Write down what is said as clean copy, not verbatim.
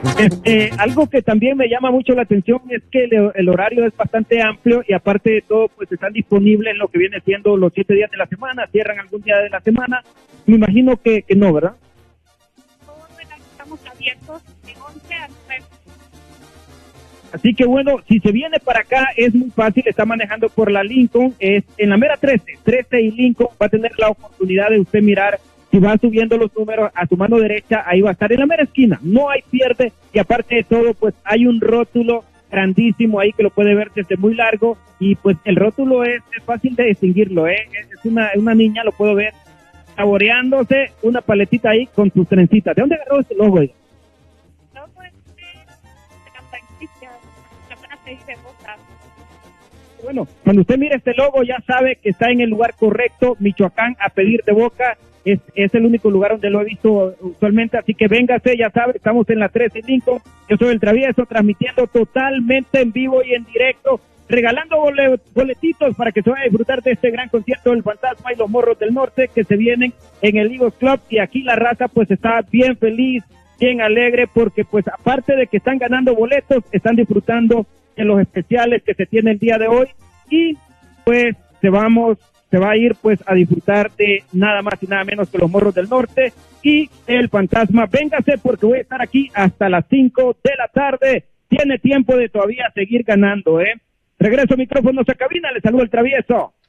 Algo que también me llama mucho la atención es que el horario es bastante amplio y aparte de todo, pues están disponibles en lo que viene siendo los 7 días de la semana, cierran algún día de la semana. Me imagino que no, ¿verdad? Estamos abiertos de 11 a 9. Así que bueno, si se viene para acá es muy fácil, está manejando por la Lincoln, es en la mera 13 y Lincoln, va a tener la oportunidad de usted mirar. Si va subiendo los números a su mano derecha, ahí va a estar en la mera esquina, no hay pierde, y aparte de todo, pues hay un rótulo grandísimo ahí que lo puede ver desde muy largo, y pues el rótulo es fácil de distinguirlo, es una niña, lo puedo ver, saboreándose una paletita ahí con sus trencitas. ¿De dónde agarró ese logo ahí? No, pues, de la franquicia, la buena se dice Boca. Bueno, cuando usted mire este logo ya sabe que está en el lugar correcto, Michoacán a pedir de boca. Es el único lugar donde lo he visto usualmente, así que véngase, ya sabe, estamos en la 13 Lincoln, yo soy el Travieso, transmitiendo totalmente en vivo y en directo, regalando boletitos para que se vaya a disfrutar de este gran concierto del Fantasma y los Morros del Norte que se vienen en el Eagles Club, y aquí la raza pues está bien feliz, bien alegre, porque pues aparte de que están ganando boletos, están disfrutando de los especiales que se tiene el día de hoy, y pues se va a ir pues a disfrutar de nada más y nada menos que los Morros del Norte y el Fantasma. Véngase porque voy a estar aquí hasta las 5 de la tarde. Tiene tiempo de todavía seguir ganando, Regreso micrófonos a cabina, le saludo el Travieso.